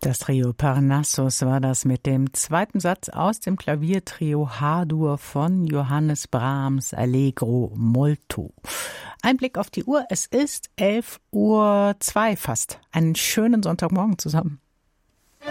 Das Trio Parnassus war das mit dem zweiten Satz aus dem Klaviertrio H-Dur von Johannes Brahms Allegro molto. Ein Blick auf die Uhr, es ist 11:02 fast. Einen schönen Sonntagmorgen zusammen.